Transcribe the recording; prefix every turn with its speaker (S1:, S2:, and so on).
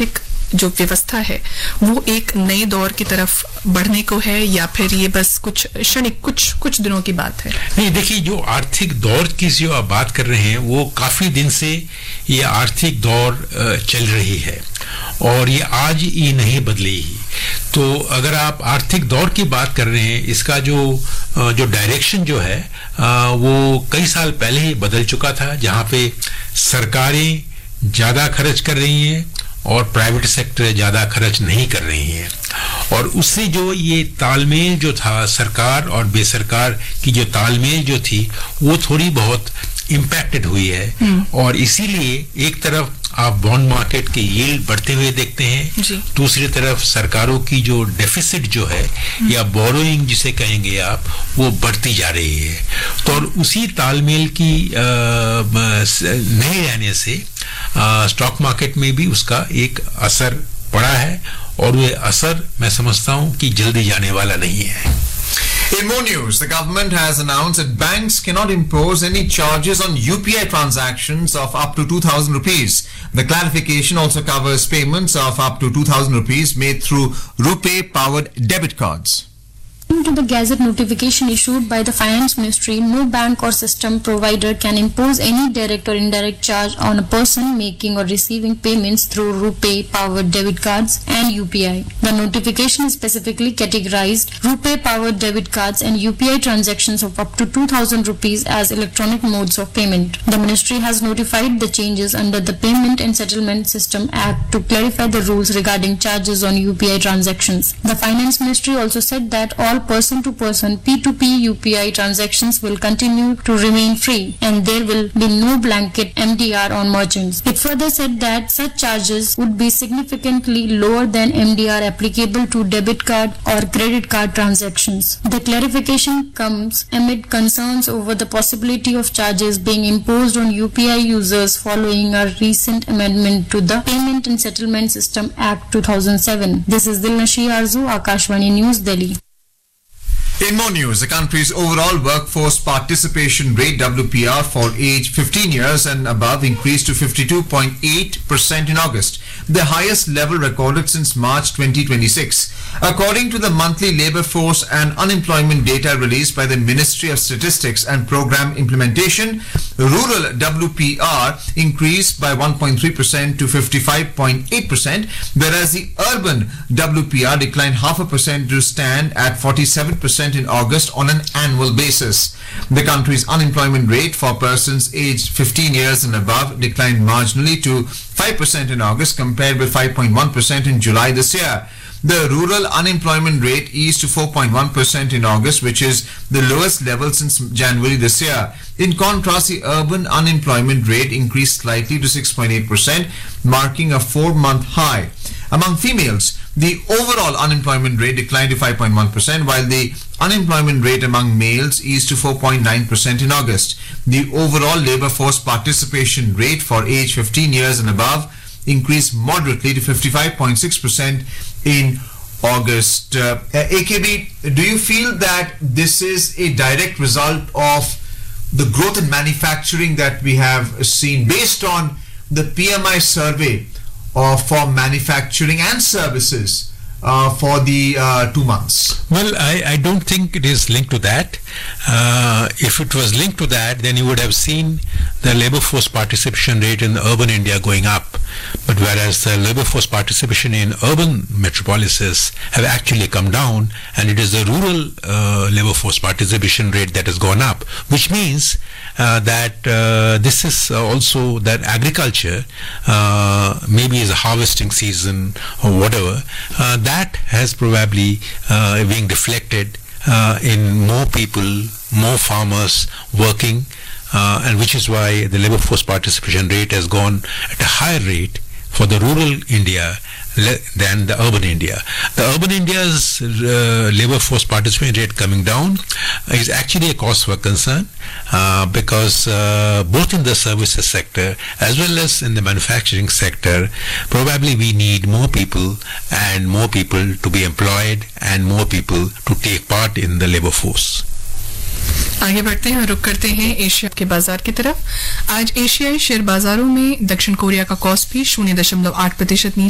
S1: आर्थिक जो व्यवस्था है वो एक नए दौर की तरफ बढ़ने को है या फिर ये बस कुछ क्षणिक कुछ दिनों की बात है?
S2: नहीं, देखिए, जो आर्थिक दौर की जो आप बात कर रहे हैं वो काफी दिन से ये आर्थिक दौर चल रही है और ये आज ही नहीं बदली ही। तो अगर आप आर्थिक दौर की बात कर रहे हैं, इसका जो डायरेक्शन जो है वो कई साल पहले ही बदल चुका था, जहां पे सरकारें ज्यादा खर्च कर रही हैं और प्राइवेट सेक्टर ज्यादा खर्च नहीं कर रही है। और उससे जो ये तालमेल जो था सरकार और बेसरकार की जो तालमेल जो थी वो थोड़ी बहुत इम्पैक्टेड हुई है। और इसीलिए एक तरफ आप बॉन्ड मार्केट के यील्ड बढ़ते हुए देखते हैं, दूसरी तरफ सरकारों की जो डेफिसिट जो है या बोरोइंग जिसे कहेंगे आप, वो बढ़ती जा रही है। तो और उसी तालमेल की नहीं रहने से स्टॉक मार्केट में भी उसका एक असर पड़ा है और वो असर मैं समझता हूं कि जल्दी जाने वाला नहीं है।
S3: In more news, the government has announced that banks cannot impose any charges on UPI transactions of up to 2,000 rupees. The clarification also covers payments of up to 2,000 rupees made through RuPay-powered debit cards.
S4: According to the Gazette notification issued by the Finance Ministry, no bank or system provider can impose any direct or indirect charge on a person making or receiving payments through RuPay-powered debit cards and UPI. The notification specifically categorized RuPay-powered debit cards and UPI transactions of up to 2,000 rupees as electronic modes of payment. The Ministry has notified the changes under the Payment and Settlement System Act to clarify the rules regarding charges on UPI transactions. The Finance Ministry also said that all person-to-person P2P UPI transactions will continue to remain free and there will be no blanket MDR on merchants. It further said that such charges would be significantly lower than MDR applicable to debit card or credit card transactions. The clarification comes amid concerns over the possibility of charges being imposed on UPI users following a recent amendment to the Payment and Settlement System Act 2007. This is Dilnashi Arzu, Akashvani News, Delhi.
S3: In more news, the country's overall workforce participation rate WPR for age 15 years and above increased to 52.8% in August, the highest level recorded since March 2026. According to the monthly labor force and unemployment data released by the Ministry of Statistics and Program Implementation, rural WPR increased by 1.3% to 55.8%, whereas the urban WPR declined 0.5% to stand at 47% in August on an annual basis. The country's unemployment rate for persons aged 15 years and above declined marginally to 5% in August compared with 5.1% in July this year. The rural unemployment rate eased to 4.1% in August, which is the lowest level since January this year. In contrast, the urban unemployment rate increased slightly to 6.8%, marking a 4-month high. Among females, the overall unemployment rate declined to 5.1%, while the unemployment rate among males eased to 4.9% in August. The overall labor force participation rate for age 15 years and above increased moderately to 55.6% in August. AKB, do you feel that this is a direct result of the growth in manufacturing that we have seen based on the PMI survey for manufacturing and services for the 2 months?
S2: Well, I don't think it is linked to that. If it was linked to that, then you would have seen the labor force participation rate in urban India going up. But whereas the labor force participation in urban metropolises have actually come down, and it is the rural labor force participation rate that has gone up, which means that this is also that agriculture, maybe is a harvesting season or whatever, that has probably being reflected in more people, more farmers working, and which is why the labor force participation rate has gone at a higher rate for the rural India than the urban India. The urban India's labor force participation rate coming down is actually a cause for concern because both in the services sector as well as in the manufacturing sector, probably we need more people and more people to be employed and more people to take part in the labor force.
S1: आगे बढ़ते हैं और रुक करते हैं Asia के बाजार की तरफ। आज एशियाई शेयर बाजारों में दक्षिण कोरिया का कॉस्पी 0.8% नीचे